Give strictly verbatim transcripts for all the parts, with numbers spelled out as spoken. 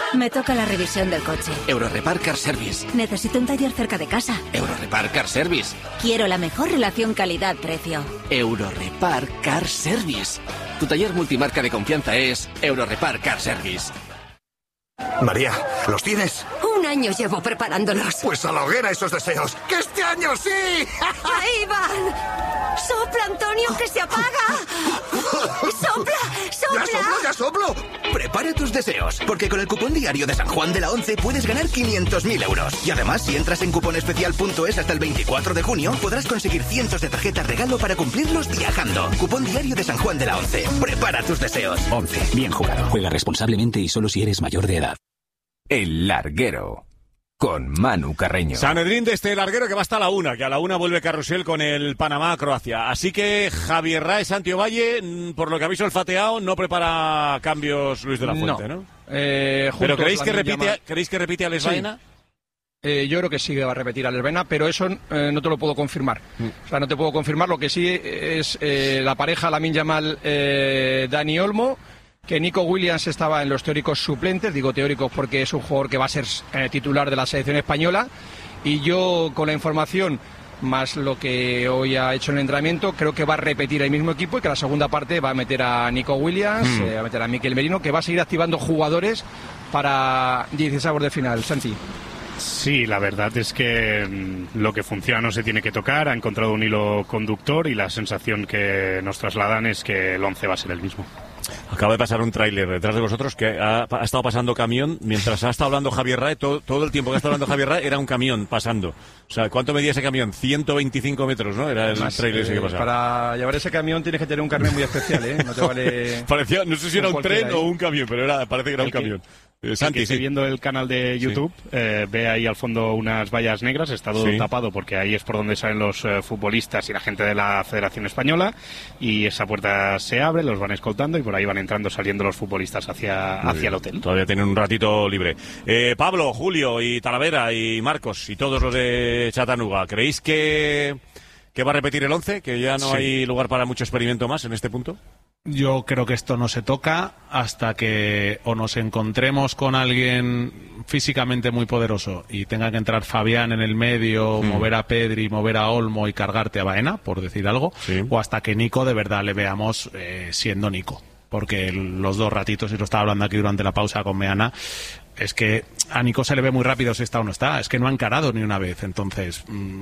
Me toca la revisión del coche. Eurorepar Car Service. Necesito un taller cerca de casa. Eurorepar Car Service. Quiero la mejor relación calidad-precio. Eurorepar Car Service. Tu taller multimarca de confianza es Eurorepar Car Service. María, ¿los tienes? Un año llevo preparándolos. Pues a la hoguera esos deseos. ¡Que este año sí! ¡Ahí van! ¡Sopla, Antonio, que se apaga! ¡Sopla, sopla! ¡Ya soplo, ya soplo! Prepara tus deseos, porque con el cupón diario de San Juan de la Once puedes ganar quinientos mil euros. Y además, si entras en cuponespecial punto es hasta el veinticuatro de junio, podrás conseguir cientos de tarjetas regalo para cumplirlos viajando. Cupón diario de San Juan de la Once. Prepara tus deseos. Once. Bien jugado. Juega responsablemente y solo si eres mayor de edad. El Larguero, con Manu Carreño. Sanedrín de este Larguero que va hasta la una, que a la una vuelve Carrusel con el Panamá-Croacia. Así que Javier Rae Santiovalle, por lo que habéis olfateado, no prepara cambios Luis de la Fuente, ¿no? ¿no? Eh, ¿Pero creéis que, repite, llama... ¿creéis que repite a Les Baena? Sí. Eh, yo creo que sí que va a repetir a Les Baena, pero eso eh, no te lo puedo confirmar. Mm. O sea, no te puedo confirmar. Lo que sí es eh, la pareja Lamine Yamal, eh, Dani Olmo, que Nico Williams estaba en los teóricos suplentes, digo teóricos porque es un jugador que va a ser eh, titular de la selección española, y yo con la información más lo que hoy ha hecho en el entrenamiento, creo que va a repetir el mismo equipo y que la segunda parte va a meter a Nico Williams, mm. eh, va a meter a Mikel Merino, que va a seguir activando jugadores para dieciséis de final. Santi. Sí, la verdad es que lo que funciona no se tiene que tocar, ha encontrado un hilo conductor y la sensación que nos trasladan es que el once va a ser el mismo. Acaba de pasar un tráiler detrás de vosotros que ha, ha estado pasando camión mientras ha estado hablando Javier Rae. Todo, todo el tiempo que ha estado hablando Javier Rae era un camión pasando. O sea, ¿cuánto medía ese camión? ciento veinticinco metros, ¿no? Era el Además, tráiler ese que pasaba. Para llevar ese camión tienes que tener un carnet muy especial, ¿eh? No te vale... Parecía, no sé si era un tren o un camión, pero era, parece que era un camión. Eh, Santi, sí. Viendo el canal de YouTube, sí. eh, ve ahí al fondo unas vallas negras, está todo sí. tapado porque ahí es por donde salen los eh, futbolistas y la gente de la Federación Española, y esa puerta se abre, los van escoltando y por ahí van entrando, saliendo los futbolistas hacia, hacia el hotel. Todavía tienen un ratito libre. Eh, Pablo, Julio y Talavera y Marcos y todos los de Chattanooga, ¿creéis que, que va a repetir el once? ¿Que ya no sí. hay lugar para mucho experimento más en este punto? Yo creo que esto no se toca hasta que o nos encontremos con alguien físicamente muy poderoso y tenga que entrar Fabián en el medio, mm. mover a Pedri, mover a Olmo y cargarte a Baena, por decir algo, sí. o hasta que Nico de verdad le veamos eh, siendo Nico. Porque los dos ratitos, y lo estaba hablando aquí durante la pausa con Meana, es que a Nico se le ve muy rápido si está o no está. Es que no ha encarado ni una vez. Entonces,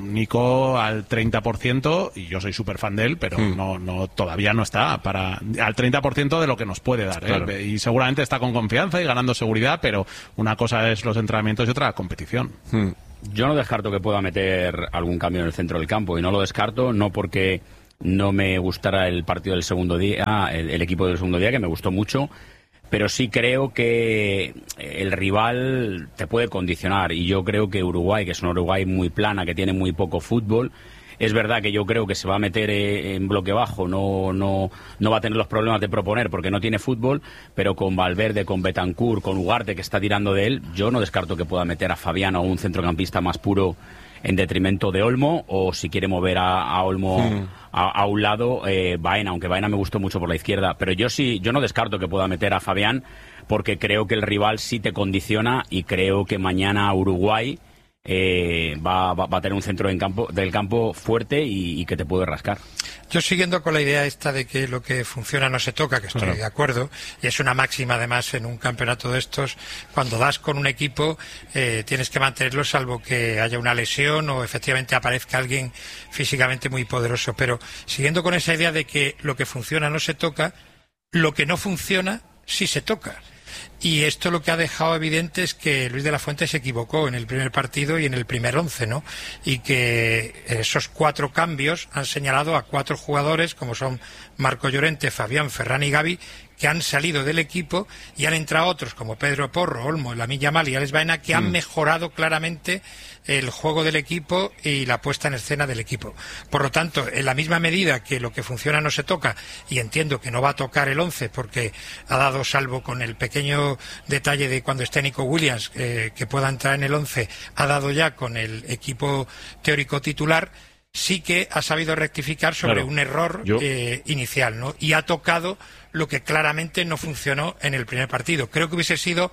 Nico al treinta por ciento, y yo soy súper fan de él, pero mm. no, no, todavía no está para al treinta por ciento de lo que nos puede dar. ¿eh? Claro. Y seguramente está con confianza y ganando seguridad, pero una cosa es los entrenamientos y otra la competición. Mm. Yo no descarto que pueda meter algún cambio en el centro del campo, y no lo descarto, no porque no me gustara el partido del segundo día, el, el equipo del segundo día, que me gustó mucho, pero sí creo que el rival te puede condicionar, y yo creo que Uruguay, que es una Uruguay muy plana, que tiene muy poco fútbol, es verdad que yo creo que se va a meter en bloque bajo, no, no, no va a tener los problemas de proponer porque no tiene fútbol, pero con Valverde, con Bentancur, con Ugarte, que está tirando de él, yo no descarto que pueda meter a Fabián o un centrocampista más puro en detrimento de Olmo, o si quiere mover a, a Olmo mm. a, a un lado, eh, Baena, aunque Baena me gustó mucho por la izquierda, pero yo sí, yo no descarto que pueda meter a Fabián, porque creo que el rival sí te condiciona, y creo que mañana Uruguay eh, va, va, va a tener un centro en campo, del campo fuerte y, y que te puede rascar. Yo, siguiendo con la idea esta de que lo que funciona no se toca, que estoy claro. de acuerdo, y es una máxima además en un campeonato de estos, cuando das con un equipo eh, tienes que mantenerlo salvo que haya una lesión o efectivamente aparezca alguien físicamente muy poderoso, pero siguiendo con esa idea de que lo que funciona no se toca, lo que no funciona sí se toca. Y esto lo que ha dejado evidente es que Luis de la Fuente se equivocó en el primer partido y en el primer once, ¿no? Y que esos cuatro cambios han señalado a cuatro jugadores, como son Marco Llorente, Fabián, Ferran y Gavi, que han salido del equipo, y han entrado otros como Pedro Porro, Olmo, Lamine Yamal y Alex Baena, que han mm. mejorado claramente el juego del equipo y la puesta en escena del equipo. Por lo tanto, en la misma medida que lo que funciona no se toca, y entiendo que no va a tocar el once porque ha dado, salvo con el pequeño detalle de cuando esté Nico Williams, eh, que pueda entrar en el once, ha dado ya con el equipo teórico titular, sí que ha sabido rectificar sobre claro. un error eh, inicial, ¿no? Y ha tocado lo que claramente no funcionó en el primer partido. Creo que hubiese sido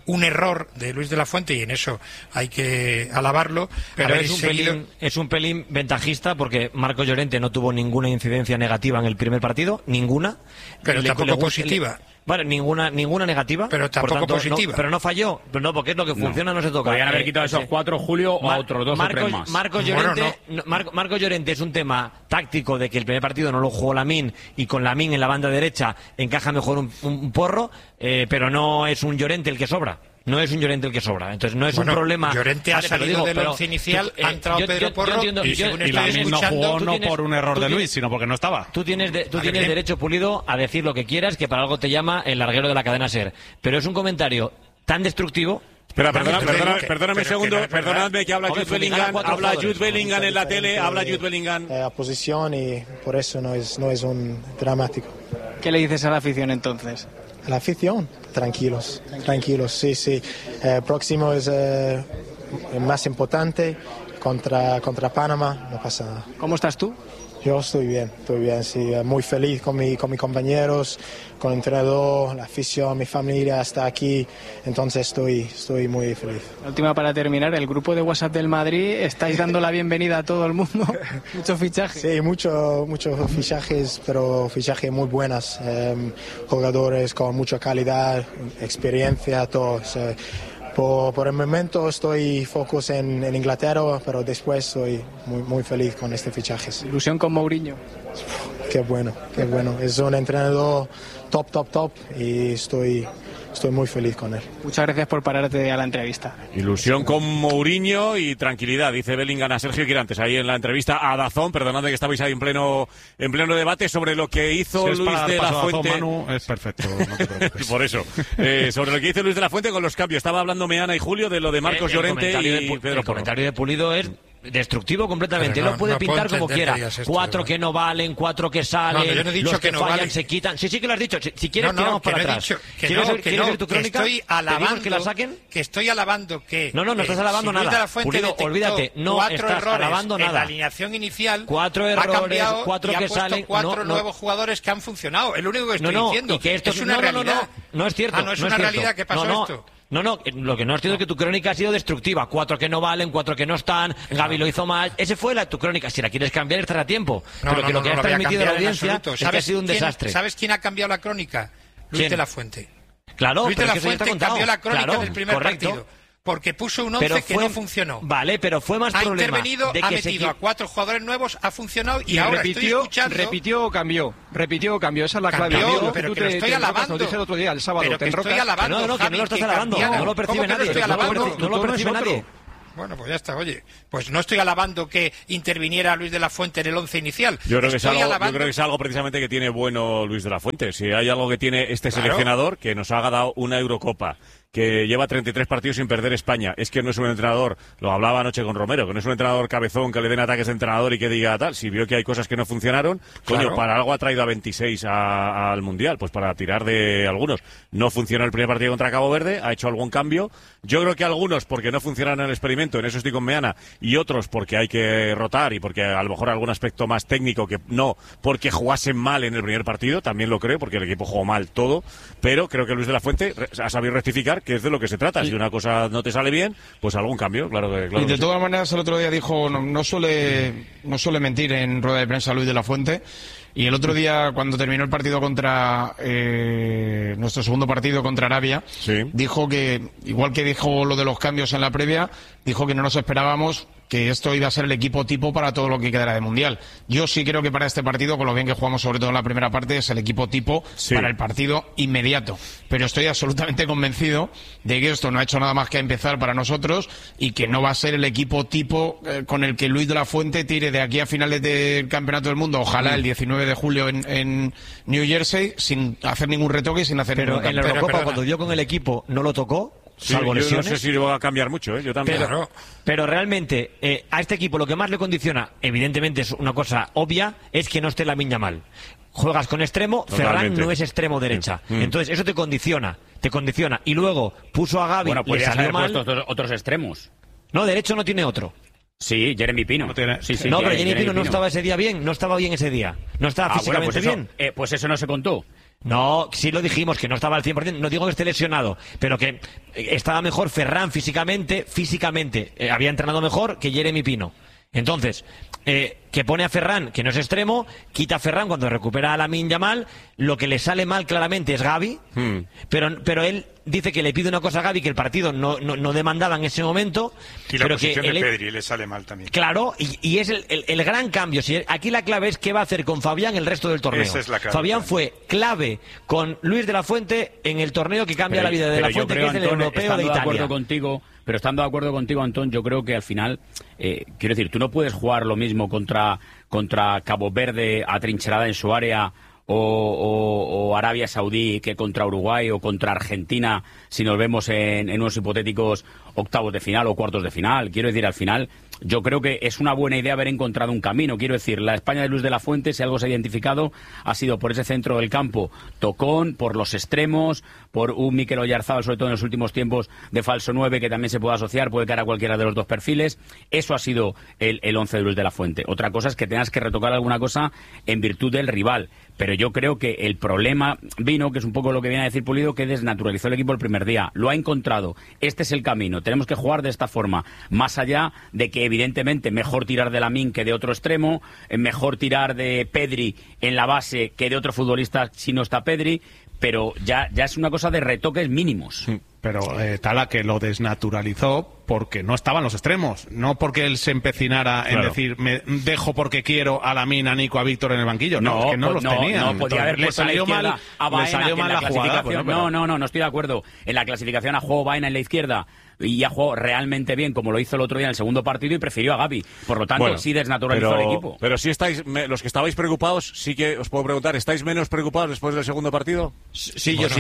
un error de Luis de la Fuente, y en eso hay que alabarlo. Pero es un, seguido... pelín, es un pelín ventajista, porque Marcos Llorente no tuvo ninguna incidencia negativa en el primer partido, ninguna. Pero le, tampoco le, positiva. Le, Vale, ninguna ninguna negativa. Pero tampoco tanto, positiva. No, pero no falló. No, porque es lo que funciona, no, no se toca. Podrían haber eh, quitado esos eh, cuatro, Julio, o Mar a otros dos Marcos, o tres más. Marcos Llorente, bueno, no. Mar Marcos Llorente es un tema táctico, de que el primer partido no lo jugó Lamine, y con Lamine en la banda derecha encaja mejor un, un porro, eh, pero no es un Llorente el que sobra. No es un Llorente el que sobra, entonces no es bueno, un problema. Llorente ha vale, salido digo, del once inicial, tú, eh, ha entrado yo, Pedro yo, Porro, yo entiendo, y, según y estoy escuchando, no jugó no tienes, por un error de Luis, sino porque no estaba. Tú tienes, de, tú tienes derecho, Pulido, a decir lo que quieras, que para algo te llama el larguero de la cadena SER, pero es un comentario tan destructivo. Espera, perdona, perdona, perdóname un segundo, que no perdonadme que habla Jude Bellingham, habla Jude Bellingham en la tele, habla Jude Bellingham. A posición, y por eso no es, no es un dramático. ¿Qué le dices a la afición entonces? A la afición, tranquilos, tranquilos, sí, sí. Eh, próximo es eh, el más importante, contra, contra Panamá, no pasa nada. ¿Cómo estás tú? Yo estoy bien, estoy bien, sí, muy feliz con, mi, con mis compañeros, con el entrenador, la afición, mi familia está aquí, entonces estoy, estoy muy feliz. La última para terminar, el grupo de WhatsApp del Madrid, estáis dando la bienvenida a todo el mundo, muchos fichajes. Sí, muchos muchos fichajes, pero fichajes muy buenas, eh, jugadores con mucha calidad, experiencia, todos. Eh, Por, por el momento estoy focus en, en Inglaterra, pero después estoy muy, muy feliz con este fichaje. Ilusión con Mourinho. Qué bueno, qué bueno. Es un entrenador top, top, top y estoy, estoy muy feliz con él. Muchas gracias por pararte a la entrevista. Ilusión con Mourinho y tranquilidad, dice Bellingham a Sergio Quirantes ahí en la entrevista a Dazón. Perdonad que estabais ahí en pleno en pleno debate sobre lo que hizo si Luis de la Fuente. Dazón, Manu, es perfecto, no te preocupes. Por eso, eh, sobre lo que hizo Luis de la Fuente con los cambios. Estaba hablando Meana y Julio de lo de Marcos el, el Llorente y de, Pedro El Porro. comentario de Pulido es destructivo completamente. No, Él lo puede no pintar como quiera. Que cuatro esto, que no valen, cuatro que salen, no, yo no he dicho los que, que no fallan vale. se quitan. Sí, sí que lo has dicho. Si, si quieres, no, no, tiramos que para no he atrás. dicho, que ¿Quieres, no, ver, que ¿quieres no, ver tu que crónica? estoy alabando, que la saquen? Que estoy alabando que... No, no, no estás alabando eh, nada. Si Luis de la Fuente Pulido, olvídate, no cuatro estás errores alabando nada. En la alineación inicial cuatro ha errores, cambiado cuatro y que ha puesto salen. cuatro no, nuevos no. jugadores que han funcionado. Es lo único que estoy no, no, diciendo. Y que esto es una no, realidad. No, no, no, no es cierto. Ah, no es no una es realidad que pasó no, no. esto. No, no, lo que no es cierto es que tu crónica ha sido destructiva. Cuatro que no valen, cuatro que no están, Gaby lo hizo mal. Ese fue la, tu crónica. Si la quieres cambiar, estará a tiempo. No, Pero no, que no, lo que no, has lo transmitido a la audiencia es que ha sido un quién, desastre. ¿Sabes quién ha cambiado la crónica? Luis ¿Quién? de la Fuente. Claro, Luis de pero la es que eso ya Fuente está cambió la crónica claro, del primer correcto. partido. Porque puso un once Pero que fue, no funcionó. Vale, pero fue más ha problema intervenido, de ha que se metido a cuatro jugadores nuevos, ha funcionado y, y ahora repitió, estoy escuchando... repitió o cambió. Repitió o cambió. Esa es la cambió, clave. Cambió, pero tú que lo te, estoy te alabando. Enrocas, lo dije el otro día, el sábado. Pero te que estoy enrocas. alabando, no, no, que Javi, no lo estás que alabando. cambiara. No lo percibe ¿Cómo que nadie. No, estoy alabando? No lo percibe nadie. Bueno, pues ya está, oye. Pues no estoy alabando que interviniera Luis de la Fuente en el once inicial. Yo creo, que es, Estoy algo, alabando... yo creo que es algo precisamente que tiene bueno Luis de la Fuente. Si hay algo que tiene este Claro. seleccionador, que nos ha dado una Eurocopa, que lleva treinta y tres partidos sin perder España, es que no es un entrenador, lo hablaba anoche con Romero, que no es un entrenador cabezón que le den ataques de entrenador y que diga tal. Si vio que hay cosas que no funcionaron, coño, Claro. para algo ha traído a veintiséis a- al Mundial, pues para tirar de algunos. No funcionó el primer partido contra Cabo Verde, ha hecho algún cambio. Yo creo que algunos porque no funcionaron en el experimento, en eso estoy con Meana, y otros porque hay que rotar y porque a lo mejor algún aspecto más técnico que no, porque jugasen mal en el primer partido, también lo creo, porque el equipo jugó mal todo, pero creo que Luis de la Fuente re- ha sabido rectificar que es de lo que se trata. Si una cosa no te sale bien, pues algún cambio, claro que claro Y de que sí. todas maneras, el otro día dijo, no, no suele no suele mentir en rueda de prensa Luis de la Fuente. Y el otro día, cuando terminó el partido contra eh, nuestro segundo partido contra Arabia, Sí. dijo que, igual que dijo lo de los cambios en la previa, dijo que no nos esperábamos que esto iba a ser el equipo tipo para todo lo que quedara de Mundial. Yo sí creo que para este partido, con lo bien que jugamos sobre todo en la primera parte, es el equipo tipo Sí. para el partido inmediato. Pero estoy absolutamente convencido de que esto no ha hecho nada más que empezar para nosotros y que no va a ser el equipo tipo eh, con el que Luis de la Fuente tire de aquí a finales del Campeonato del Mundo, ojalá el diecinueve de julio en, en New Jersey, sin hacer ningún retoque y sin hacer Pero ningún en la cambio. Eurocopa, cuando dio con el equipo, no lo tocó. Sí, Salvo yo lesiones. no sé si lo va a cambiar mucho, ¿eh? Yo también. Pero, pero realmente, eh, a este equipo lo que más le condiciona, evidentemente es una cosa obvia, es que no esté Lamine Yamal. Juegas con extremo, Ferran Totalmente. no es extremo derecha. Sí. Mm. Entonces, eso te condiciona, te condiciona. Y luego puso a Gavi, Bueno, le podrías salió haber mal. puesto otros, otros extremos. No, derecho no tiene otro. Sí, Jeremy Pino. No tiene- Sí, sí, no, tiene- pero Jenny Jeremy Pino no estaba ese día bien, no estaba bien ese día. No estaba Ah, bueno, físicamente pues eso, bien. eh, pues eso no se contó. No, sí lo dijimos, que no estaba al cien por ciento, no digo que esté lesionado, pero que estaba mejor Ferran físicamente, físicamente, eh, había entrenado mejor que Jeremy Pino. Entonces, eh, que pone a Ferran, que no es extremo, quita a Ferran cuando recupera a Lamine Yamal, lo que le sale mal claramente es Gavi, hmm. pero, pero él dice que le pide una cosa a Gavi que el partido no, no, no demandaba en ese momento. Y la pero posición que de él, Pedri le sale mal también. Claro, y, y es el, el, el gran cambio. Si, aquí la clave es qué va a hacer con Fabián el resto del torneo. Esa es la clave, Fabián claro. fue clave con Luis de la Fuente en el torneo que cambia pero, la vida de pero la Fuente, creo, que es el Antón, europeo estando de Italia. acuerdo contigo, pero estando de acuerdo contigo, Antón, yo creo que al final, eh, quiero decir, tú no puedes jugar lo mismo contra, contra Cabo Verde atrincherada en su área o, o, o Arabia Saudí que contra Uruguay o contra Argentina si nos vemos en, en unos hipotéticos octavos de final o cuartos de final. Quiero decir, al final yo creo que es una buena idea haber encontrado un camino. Quiero decir, la España de Luis de la Fuente, si algo se ha identificado, ha sido por ese centro del campo tocón, por los extremos, por un Mikel Oyarzabal, sobre todo en los últimos tiempos, de falso nueve, que también se puede asociar, puede caer a cualquiera de los dos perfiles. Eso ha sido el, el once de Luis de la Fuente. Otra cosa es que tengas que retocar alguna cosa en virtud del rival. Pero yo creo que el problema vino, que es un poco lo que viene a decir Pulido, que desnaturalizó el equipo el primer día. Lo ha encontrado. Este es el camino. Tenemos que jugar de esta forma. Más allá de que, evidentemente, mejor tirar de Lamine que de otro extremo, mejor tirar de Pedri en la base que de otro futbolista si no está Pedri, pero ya, ya es una cosa de retoques mínimos. Pero eh, Tala, que lo desnaturalizó porque no estaban los extremos, no porque él se empecinara en Claro. decir me dejo porque quiero a Lamine, a Nico, a Víctor en el banquillo. No, No, es que no pues los no, tenía. no, podía haber le puesto a la salió izquierda mal, a le Baena, salió que en mal la la jugada. clasificación- Bueno, pero- No, no, no, no estoy de acuerdo. En la clasificación ha jugado Baena en la izquierda y ha jugado realmente bien, como lo hizo el otro día en el segundo partido, y prefirió a Gavi. Por lo tanto, Bueno, sí desnaturalizó pero, el equipo. Pero si estáis, me- los que estabais preocupados, sí que os puedo preguntar, ¿estáis menos preocupados después del segundo partido? Sí, Bueno,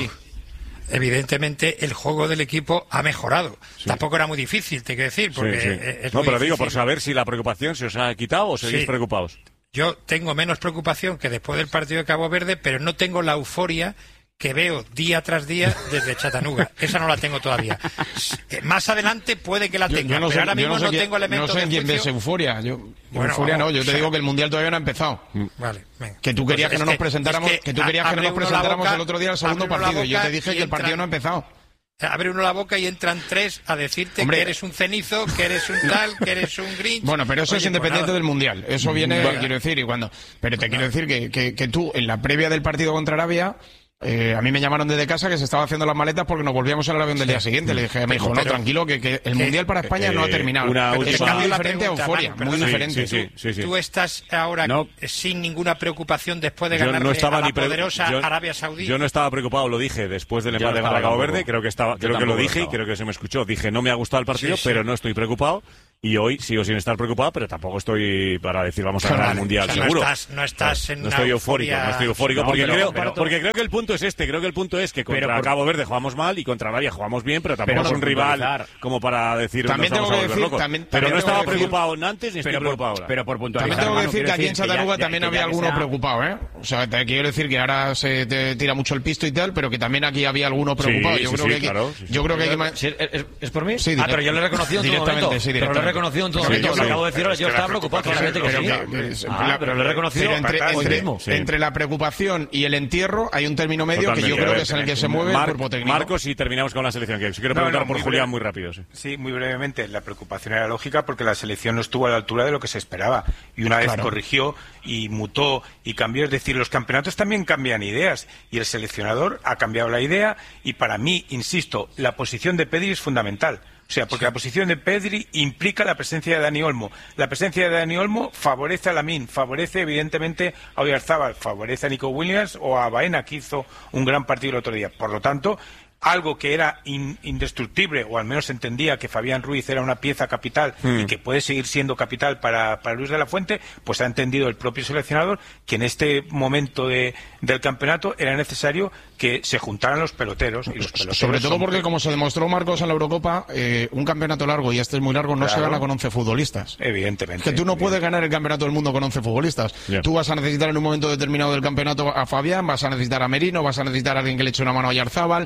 evidentemente el juego del equipo ha mejorado. Tampoco era muy difícil, te quiero decir, porque Sí, sí. eh, es No, muy pero digo, por difícil. saber si la preocupación se os ha quitado o seguís Sí. preocupados. Yo tengo menos preocupación que después del partido de Cabo Verde, pero no tengo la euforia que veo día tras día desde Chattanooga. Esa no la tengo todavía. Eh, Más adelante puede que la Yo- tenga, yo no sé- pero ahora yo mismo no sé no quién- tengo elementos no sé en de quién ves juicio. euforia. Yo, Bueno, euforia no, yo o te sea- digo que el Mundial todavía no ha empezado. Vale, venga. Que tú querías Pues que es no nos presentáramos, es que tú querías que no abre nos uno la presentáramos boca, el otro día al segundo abre uno la partido. Yo boca te dije y que el partido entran- no ha empezado. Abre uno la boca y entran tres a decirte Hombre. que eres un cenizo, que eres un tal, que eres un Grinch. Bueno, pero eso Oye, es pues independiente nada. del Mundial. Eso viene, Vale. quiero decir, y cuando. Pero te quiero decir que, que, que tú, en la previa del partido contra Arabia, eh, a mí me llamaron desde casa que se estaba haciendo las maletas porque nos volvíamos al avión del día siguiente. Le dije a mi hijo, no, Pero- tranquilo, que, que el que- Mundial para España no ha eh, terminado. una Pero última- es muy la diferente a pregunta, euforia, Manu, muy perdona. diferente. Sí, sí, sí, sí. Tú estás ahora No. sin ninguna preocupación después de Yo ganarle no estaba a la ni pre- poderosa yo- Arabia Saudí. Yo no estaba preocupado, lo dije después del Yo no empate estaba contra Cabo tampoco. Verde, creo que estaba, Yo creo que lo tampoco dije y estaba. creo que se me escuchó. Dije, no me ha gustado el partido, Sí, sí. pero no estoy preocupado. Y hoy sigo sin estar preocupado, pero tampoco estoy para decir vamos a ganar Vale, el Mundial, o sea, no seguro. estás- no estás en no una estoy eufórico, euforia- no estoy eufórico, No, porque, pero- creo, pero- porque creo que el punto es este, creo que el punto es que contra Pero por- Cabo Verde jugamos mal y contra Arabia jugamos bien, pero tampoco Pero es un por rival puntualizar. como para decir También nos tengo vamos a que volver decir- locos. también- pero también no tengo estaba que decir- preocupado antes ni estoy Pero por, preocupado ahora. pero por puntualizar. También tengo que Manu, decir que quiero aquí en decir que ya- Chattanooga ya- también que había ya que alguno sea- preocupado, ¿eh? O sea, te quiero decir que ahora se te tira mucho el pisto y tal, pero que también aquí había alguno preocupado. Sí, yo sí, creo sí, que hay que- claro, sí, sí. yo creo que hay que ma- Sí, ¿Es, es- es por mí? Sí, ah, direct- pero yo lo he reconocido en todo directamente, momento. sí, pero lo he directamente. reconocido en todo Sí, momento. yo Lo creo- acabo de decir ahora. es Yo que la estaba preocupado claramente que preocupación sí. es que- Ah, la- pero lo he reconocido pero entre, hoy entre- mismo. Sí. entre la preocupación y el entierro hay un término medio que Totalmente. yo creo A que ver, es en el que se mueve Mar- el cuerpo técnico. Marcos, y terminamos con la selección, que quiero No, preguntar no, por muy Julián breve. muy rápido. Sí. Sí, muy brevemente. La preocupación era lógica porque la selección no estuvo a la altura de lo que se esperaba. Y una vez Claro. corrigió y mutó y cambió. Es decir, los campeonatos también cambian ideas. Y el seleccionador ha cambiado la idea. Y para mí, insisto, la posición de Pedri es fundamental. O sea, porque la posición de Pedri implica la presencia de Dani Olmo. La presencia de Dani Olmo favorece a Lamine, favorece evidentemente a Oyarzabal, favorece a Nico Williams o a Baena, que hizo un gran partido el otro día. Por lo tanto, algo que era in- indestructible, o al menos entendía que Fabián Ruiz era una pieza capital Hmm. y que puede seguir siendo capital para, para Luis de la Fuente, pues ha entendido el propio seleccionador que en este momento de, del campeonato era necesario que se juntaran los peloteros. Y los peloteros Sobre todo son- porque, como se demostró, Marcos, en la Eurocopa, eh, un campeonato largo, y este es muy largo, no se Claro. gana con once futbolistas. Evidentemente. Que tú no puedes ganar el campeonato del mundo con once futbolistas. Ya. Tú vas a necesitar en un momento determinado del campeonato a Fabián, vas a necesitar a Merino, vas a necesitar a alguien que le eche una mano a Yarzábal, vas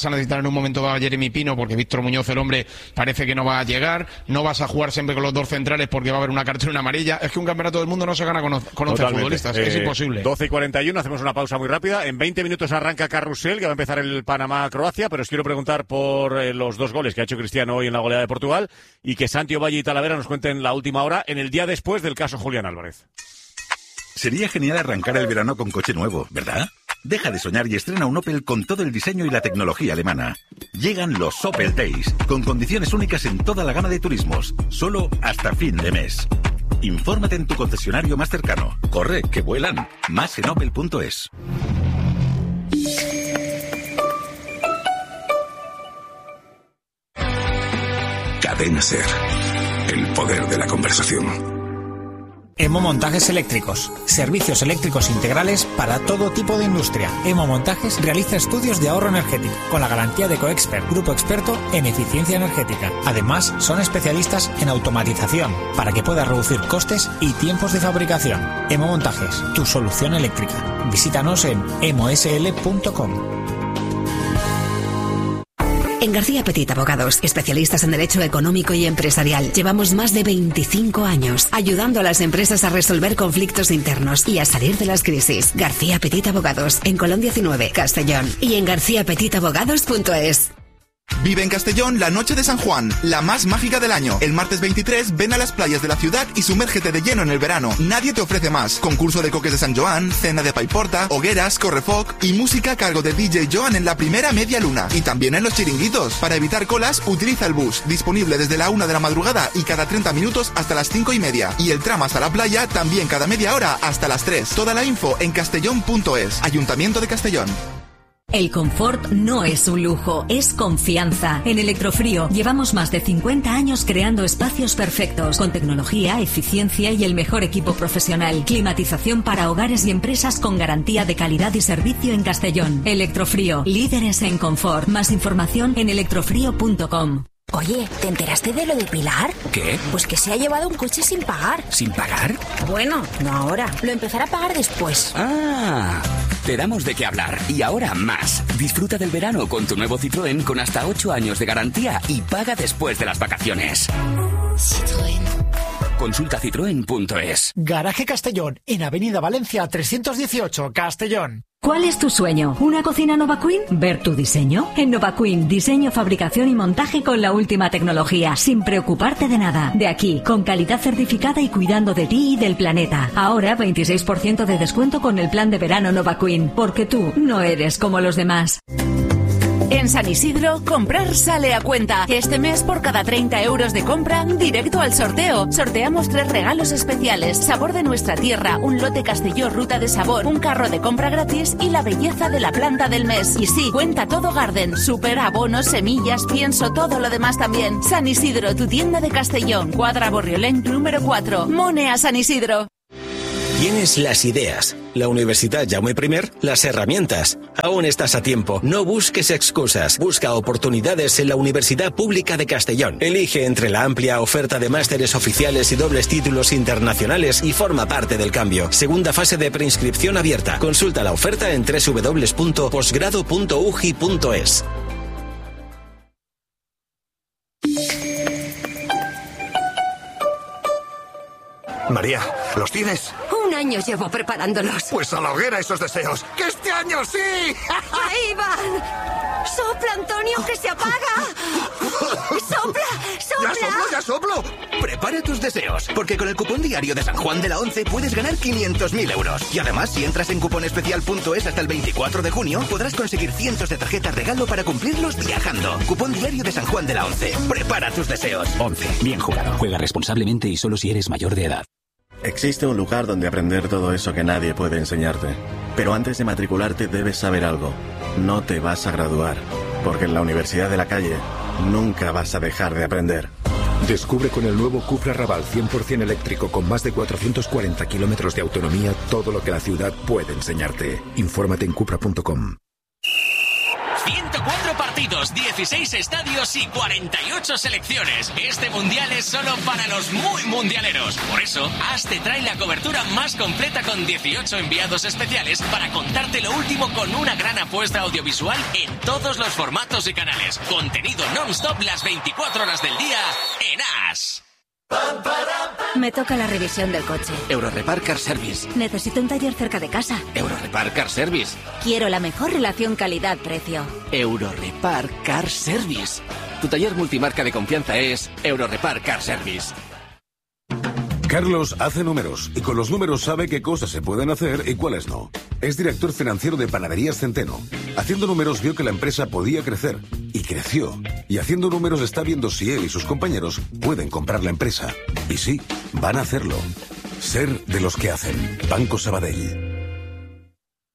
vas a necesitar en un momento dado a Jeremy Pino porque Víctor Muñoz, el hombre, parece que no va a llegar. No vas a jugar siempre con los dos centrales porque va a haber una cartulina amarilla. Es que un campeonato del mundo no se gana con, con once futbolistas. Eh, es imposible. doce y cuarenta y uno, hacemos una pausa muy rápida. En veinte minutos arranca Carrusel, que va a empezar el Panamá-Croacia, pero os quiero preguntar por eh, los dos goles que ha hecho Cristiano hoy en la goleada de Portugal y que Santi Ovalle y Talavera nos cuenten la última hora en el día después del caso Julián Álvarez. Sería genial arrancar el verano con coche nuevo, ¿verdad? Deja de soñar y estrena un Opel con todo el diseño y la tecnología alemana. Llegan los Opel Days, con condiciones únicas en toda la gama de turismos, solo hasta fin de mes. Infórmate en tu concesionario más cercano. Corre, que vuelan. Más en opel punto es. Cadena Ser. El poder de la conversación. Emo Montajes Eléctricos. Servicios eléctricos integrales para todo tipo de industria. Emo Montajes realiza estudios de ahorro energético con la garantía de Coexpert, grupo experto en eficiencia energética. Además, son especialistas en automatización para que puedas reducir costes y tiempos de fabricación. Emo Montajes, tu solución eléctrica. Visítanos en emo s l punto com. En García Petit Abogados, especialistas en Derecho Económico y Empresarial, llevamos más de veinticinco años ayudando a las empresas a resolver conflictos internos y a salir de las crisis. García Petit Abogados, en Colón diecinueve, Castellón, y en garcía petit abogados punto es. Vive en Castellón la noche de San Juan, la más mágica del año. El martes veintitrés ven a las playas de la ciudad y sumérgete de lleno en el verano. Nadie te ofrece más. Concurso de coques de San Joan, cena de paiporta, hogueras, correfoc y música a cargo de D J Joan en la primera media luna. Y también en los chiringuitos. Para evitar colas, utiliza el bus, disponible desde la una de la madrugada y cada treinta minutos hasta las cinco y media. Y el tram hasta la playa también cada media hora hasta las tres. Toda la info en castellón punto es. Ayuntamiento de Castellón. El confort no es un lujo, es confianza. En Electrofrío llevamos más de cincuenta años creando espacios perfectos, con tecnología, eficiencia y el mejor equipo profesional. Climatización para hogares y empresas con garantía de calidad y servicio en Castellón. Electrofrío, líderes en confort. Más información en electrofrío punto com. Oye, ¿te enteraste de lo de Pilar? ¿Qué? Pues que se ha llevado un coche sin pagar. ¿Sin pagar? Bueno, no ahora. Lo empezará a pagar después. Ah, te damos de qué hablar. Y ahora más. Disfruta del verano con tu nuevo Citroën con hasta ocho años de garantía y paga después de las vacaciones. Citroën. Consulta citroen punto es. Garaje Castellón, en Avenida Valencia trescientos dieciocho, Castellón. ¿Cuál es tu sueño? ¿Una cocina Nova Queen? ¿Ver tu diseño? En Nova Queen, diseño, fabricación y montaje con la última tecnología, sin preocuparte de nada. De aquí, con calidad certificada y cuidando de ti y del planeta. Ahora, veintiséis por ciento de descuento con el plan de verano Nova Queen, porque tú no eres como los demás. En San Isidro, comprar sale a cuenta. Este mes, por cada treinta euros de compra, directo al sorteo. Sorteamos tres regalos especiales: sabor de nuestra tierra, un lote Castelló Ruta de Sabor, un carro de compra gratis y la belleza de la planta del mes. Y sí, cuenta todo Garden, super, abonos, semillas, pienso, todo lo demás también. San Isidro, tu tienda de Castellón, Cuadra Borriolén número cuatro. Mone a San Isidro. Tienes las ideas, la Universidad Jaume primer, las herramientas. Aún estás a tiempo. No busques excusas. Busca oportunidades en la Universidad Pública de Castellón. Elige entre la amplia oferta de másteres oficiales y dobles títulos internacionales y forma parte del cambio. Segunda fase de preinscripción abierta. Consulta la oferta en doble u doble u doble u punto posgrado punto u g i punto es. María, ¿los tienes? Un año llevo preparándolos. Pues a la hoguera esos deseos. ¡Que este año sí! ¡Ahí van! ¡Sopla, Antonio, que se apaga! ¡Sopla! ¡Sopla! ¡Ya soplo, ya soplo! Prepara tus deseos, porque con el cupón diario de San Juan de la Once puedes ganar quinientos mil euros. Y además, si entras en cuponespecial punto es hasta el veinticuatro de junio, podrás conseguir cientos de tarjetas regalo para cumplirlos viajando. Cupón diario de San Juan de la Once. Prepara tus deseos. Once. Bien jugado. Juega responsablemente y solo si eres mayor de edad. Existe un lugar donde aprender todo eso que nadie puede enseñarte. Pero antes de matricularte debes saber algo. No te vas a graduar, porque en la Universidad de la Calle nunca vas a dejar de aprender. Descubre con el nuevo Cupra Raval cien por ciento eléctrico con más de cuatrocientos cuarenta kilómetros de autonomía todo lo que la ciudad puede enseñarte. Infórmate en cupra punto com. ciento veinticuatro partidos, dieciséis estadios y cuarenta y ocho selecciones. Este mundial es solo para los muy mundialeros. Por eso, As te trae la cobertura más completa con dieciocho enviados especiales para contarte lo último con una gran apuesta audiovisual en todos los formatos y canales. Contenido non-stop las veinticuatro horas del día en As. Me toca la revisión del coche. Eurorepar Car Service. Necesito un taller cerca de casa. Eurorepar Car Service. Quiero la mejor relación calidad-precio. Eurorepar Car Service. Tu taller multimarca de confianza es Eurorepar Car Service. Carlos hace números y con los números sabe qué cosas se pueden hacer y cuáles no. Es director financiero de Panaderías Centeno. Haciendo números vio que la empresa podía crecer y creció. Y haciendo números está viendo si él y sus compañeros pueden comprar la empresa. Y sí, van a hacerlo. Ser de los que hacen. Banco Sabadell.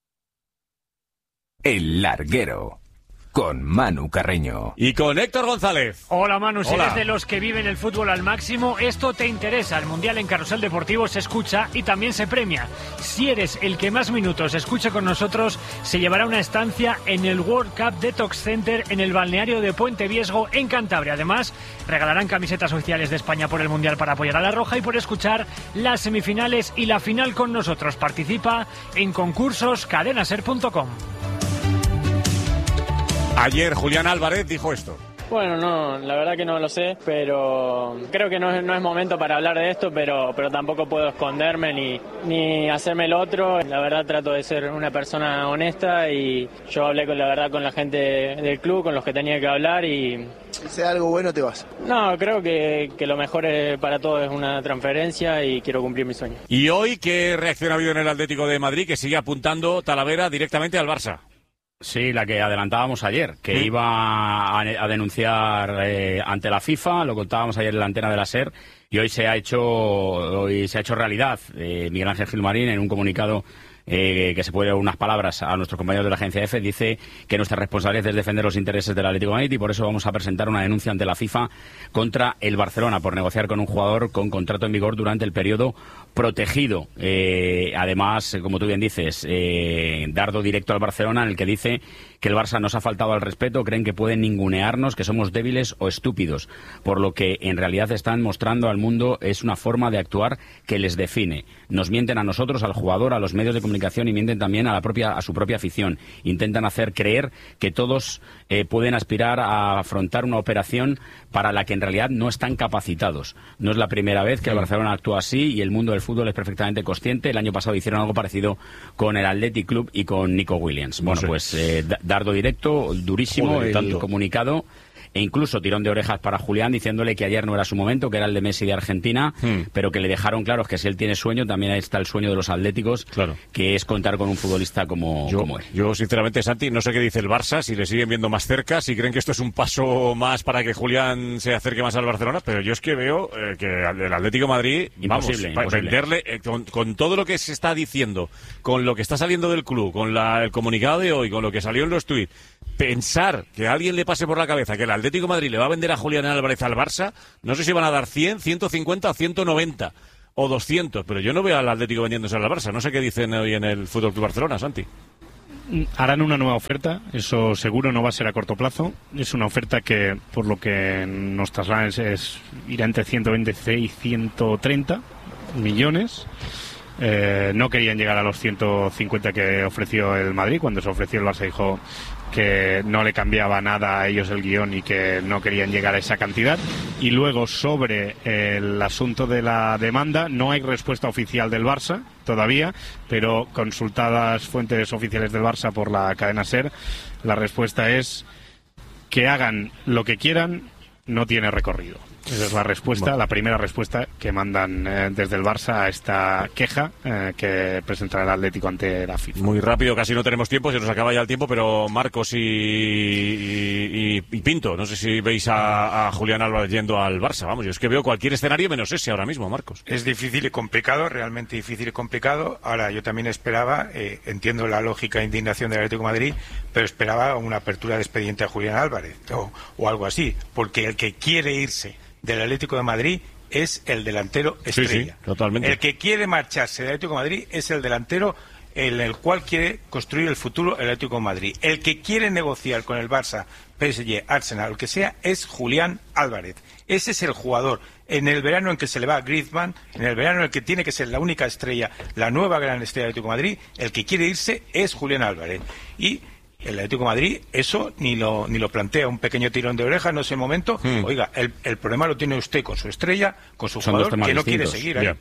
El Larguero. Con Manu Carreño. Y con Héctor González. Hola Manu, si Hola. eres de los que viven el fútbol al máximo, esto te interesa. El Mundial en Carrusel Deportivo se escucha y también se premia. Si eres el que más minutos escuche con nosotros, se llevará una estancia en el World Cup Detox Center en el balneario de Puente Viesgo, en Cantabria. Además, regalarán camisetas oficiales de España por el Mundial para apoyar a la Roja y por escuchar las semifinales y la final con nosotros. Participa en concursos cadenaser punto com. Ayer Julián Álvarez dijo esto. Bueno, no, la verdad que no lo sé, pero creo que no es, no es momento para hablar de esto, pero, pero tampoco puedo esconderme ni, ni hacerme el otro. La verdad trato de ser una persona honesta y yo hablé con la verdad con la gente del club, con los que tenía que hablar y... Si sea algo bueno te vas. No, creo que, que lo mejor es, para todos es una transferencia y quiero cumplir mi sueño. ¿Y hoy qué reacción ha habido en el Atlético de Madrid, que sigue apuntando Talavera directamente al Barça? Sí, la que adelantábamos ayer, que ¿Mm? iba a, a denunciar eh, ante la FIFA, lo contábamos ayer en la antena de la SER, y hoy se ha hecho, hoy se ha hecho realidad. Eh, Miguel Ángel Gilmarín, en un comunicado eh, que se puede dar unas palabras a nuestros compañeros de la agencia EFE, dice que nuestra responsabilidad es defender los intereses del Atlético de Madrid y por eso vamos a presentar una denuncia ante la FIFA contra el Barcelona por negociar con un jugador con contrato en vigor durante el periodo protegido. Eh, además, como tú bien dices, eh, dardo directo al Barcelona, en el que dice que el Barça nos ha faltado al respeto, creen que pueden ningunearnos, que somos débiles o estúpidos, por lo que en realidad están mostrando al mundo es una forma de actuar que les define. Nos mienten a nosotros, al jugador, a los medios de comunicación y mienten también a la propia a su propia afición. Intentan hacer creer que todos eh, pueden aspirar a afrontar una operación para la que en realidad no están capacitados. No es la primera vez que el Barcelona actúa así y el mundo del fútbol es perfectamente consciente. El año pasado hicieron algo parecido con el Athletic Club y con Nico Williams. Bueno, no sé. pues eh, dardo directo, durísimo. Joder, el tanto. comunicado. E incluso tirón de orejas para Julián, diciéndole que ayer no era su momento, que era el de Messi de Argentina, hmm. pero que le dejaron claro que si él tiene sueño, también ahí está el sueño de los atléticos, claro. que es contar con un futbolista como, yo, como él. Yo, sinceramente, Santi, no sé qué dice el Barça, si le siguen viendo más cerca, si creen que esto es un paso más para que Julián se acerque más al Barcelona, pero yo es que veo eh, que el Atlético de Madrid, imposible, vamos, imposible. venderle, eh, con, con todo lo que se está diciendo, con lo que está saliendo del club, con la, el comunicado de hoy, con lo que salió en los tuits, pensar que a alguien le pase por la cabeza que el Atlético de Madrid le va a vender a Julián Álvarez al Barça, no sé si van a dar cien, ciento cincuenta o ciento noventa o doscientos, pero yo no veo al Atlético vendiéndose al Barça. No sé qué dicen hoy en el Fútbol Club Barcelona, Santi. Harán una nueva oferta, eso seguro no va a ser a corto plazo. Es una oferta que, por lo que nos trasladan, es, es irá entre ciento veintiséis y ciento treinta millones. Eh, no querían llegar a los ciento cincuenta que ofreció el Madrid. Cuando se ofreció el Barça dijo que no le cambiaba nada a ellos el guión y que no querían llegar a esa cantidad. Y luego, sobre el asunto de la demanda, no hay respuesta oficial del Barça todavía, pero consultadas fuentes oficiales del Barça por la cadena SER, la respuesta es que hagan lo que quieran, no tiene recorrido. Esa es la respuesta, bueno. la primera respuesta que mandan eh, desde el Barça a esta queja eh, que presentará el Atlético ante la FIFA. Muy rápido, casi no tenemos tiempo, se nos acaba ya el tiempo, pero Marcos y, y, y Pinto, no sé si veis a, a Julián Álvarez yendo al Barça. Vamos, yo es que veo cualquier escenario menos ese ahora mismo, Marcos. Es difícil y complicado, realmente difícil y complicado. Ahora, yo también esperaba, eh, entiendo la lógica e indignación del Atlético de Madrid, pero esperaba una apertura de expediente a Julián Álvarez o, o algo así, porque el que quiere irse del Atlético de Madrid es el delantero estrella. Sí, sí, totalmente. El que quiere marcharse del Atlético de Madrid es el delantero en el cual quiere construir el futuro el Atlético de Madrid. El que quiere negociar con el Barça, P S G, Arsenal, lo que sea, es Julián Álvarez. Ese es el jugador. En el verano en que se le va a Griezmann, en el verano en el que tiene que ser la única estrella, la nueva gran estrella del Atlético de Madrid, el que quiere irse es Julián Álvarez. Y el Atlético de Madrid eso ni lo ni lo plantea, un pequeño tirón de orejas, no es el momento. Hmm. Oiga, el, el problema lo tiene usted con su estrella, con su Son jugador que no distintos. quiere seguir ahí. Yeah.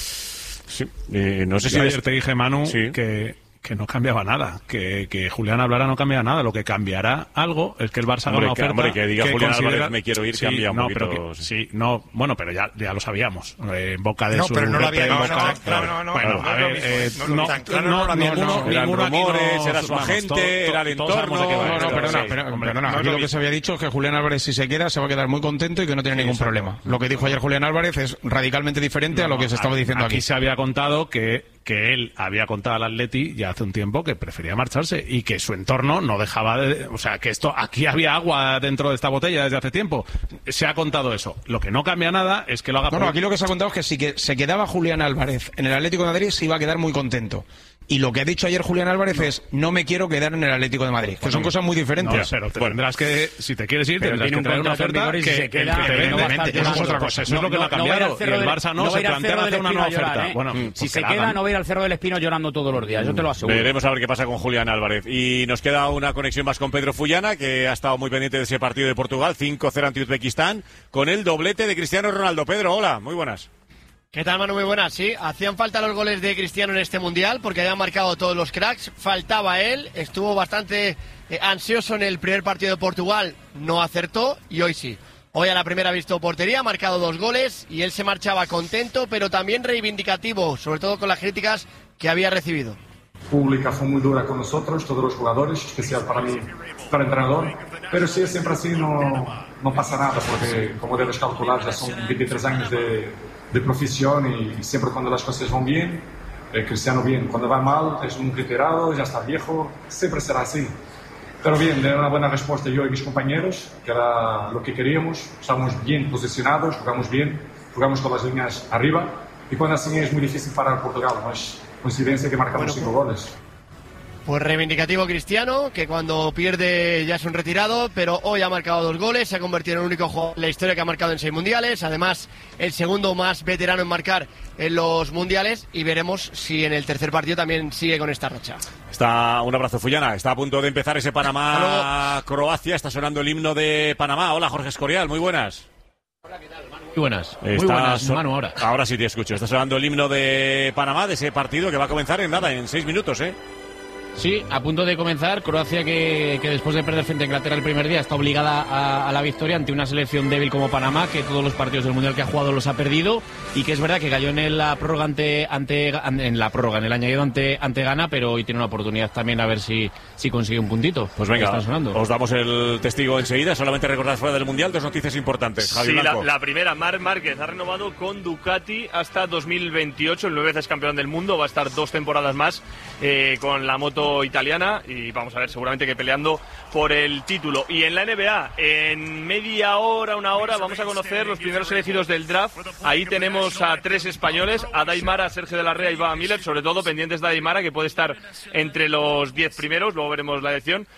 Sí. Eh, no sé si ayer te dije, Manu, sí. que que no cambiaba nada, que, que Julián hablara no cambia nada, lo que cambiará algo es que el Barça haga una oferta. Hombre, que diga que Julián considera... Álvarez me quiero ir, sí, cambia un no, poquito. Pero que, sí, no, bueno, pero ya, ya lo sabíamos, eh, en boca de no, su... pero no lo había no, no, no, claro, no, no, bueno, no, a ver, eh, no, no, tan claro no lo había ninguno, eran ninguno rumores, no, era su vamos, agente, todo, era el entorno... No, no, perdona, perdona, aquí lo que se había dicho es que Julián Álvarez, si se queda, se va a quedar muy contento y que no tiene ningún problema. Lo que dijo ayer Julián Álvarez es radicalmente diferente a lo que se estaba diciendo aquí. Aquí se había contado que que él había contado al Atleti ya hace un tiempo que prefería marcharse y que su entorno no dejaba de... O sea, que esto aquí había agua dentro de esta botella desde hace tiempo. Se ha contado eso. Lo que no cambia nada es que lo haga... No, por... no, aquí lo que se ha contado es que si que se quedaba Julián Álvarez en el Atlético de Madrid se iba a quedar muy contento. Y lo que ha dicho ayer Julián Álvarez no. es no me quiero quedar en el Atlético de Madrid, que bueno, son cosas muy diferentes. No, pero te bueno, tendrás que, si te quieres ir, tendrás que traer una oferta que, se queda, que, que te evidentemente, eso es otra cosa. Eso es lo que no ha cambiado. Y el Barça no, se plantea hacer una nueva oferta. Bueno, si se queda, no va a ir al Cerro del Espino llorando todos los días, yo te lo aseguro. Veremos a ver qué pasa con Julián Álvarez. Y nos queda una conexión más con Pedro Fullana, que ha estado muy pendiente de ese partido de Portugal, cinco cero ante Uzbekistán, con el doblete de Cristiano Ronaldo. Pedro, hola, muy buenas. ¿Qué tal, Manu? Muy buenas. Sí, hacían falta los goles de Cristiano en este Mundial porque habían marcado todos los cracks. Faltaba él, estuvo bastante eh, ansioso en el primer partido de Portugal, no acertó y hoy sí. Hoy a la primera ha visto portería, ha marcado dos goles y él se marchaba contento, pero también reivindicativo, sobre todo con las críticas que había recibido. Pública fue muy dura con nosotros, todos los jugadores, especial para mí, para el entrenador. Pero si es siempre así, no, no pasa nada, porque como debes calcular, ya son veintitrés años de, de profesión y siempre cuando las cosas van bien, eh, Cristiano bien. Cuando va mal, es un retirado, ya está viejo, siempre será así. Pero bien, de una buena respuesta yo y mis compañeros, que era lo que queríamos. Estamos bien posicionados, jugamos bien, jugamos con las líneas arriba. Y cuando así es muy difícil parar Portugal, no es coincidencia que marcamos bueno, cinco goles. Pues reivindicativo Cristiano, que cuando pierde ya es un retirado, pero hoy ha marcado dos goles, se ha convertido en el único jugador en la historia que ha marcado en seis mundiales, además el segundo más veterano en marcar en los mundiales, y veremos si en el tercer partido también sigue con esta racha. Está, un abrazo, Fullana, está a punto de empezar ese Panamá-Croacia, está sonando el himno de Panamá. Hola, Jorge Escorial, muy buenas. Hola, ¿qué tal, Manu? Muy buenas, está muy buenas, so Manu, ahora. Ahora sí te escucho, está sonando el himno de Panamá, de ese partido que va a comenzar en nada, en seis minutos, ¿eh? Sí, a punto de comenzar. Croacia que, que después de perder frente a Inglaterra el primer día está obligada a, a la victoria ante una selección débil como Panamá, que todos los partidos del Mundial que ha jugado los ha perdido, y que es verdad que cayó en la prórroga ante, ante en la prórroga, en el añadido ante, ante Ghana, pero hoy tiene una oportunidad también a ver si, si consigue un puntito. Pues venga, os damos el testigo enseguida. Solamente recordad fuera del Mundial dos noticias importantes. Javi sí, Blanco. La, la primera, Marc Márquez ha renovado con Ducati hasta dos mil veintiocho, el nueve veces campeón del mundo, va a estar dos temporadas más eh, con la moto italiana. Y vamos a ver, seguramente que peleando por el título. Y en la N B A, en media hora, una hora, vamos a conocer los primeros elegidos del draft. Ahí tenemos a tres españoles, a Daimara, a Sergio de la Rea y a Miller, sobre todo pendientes de Daimara, que puede estar entre los diez primeros, luego veremos la elección.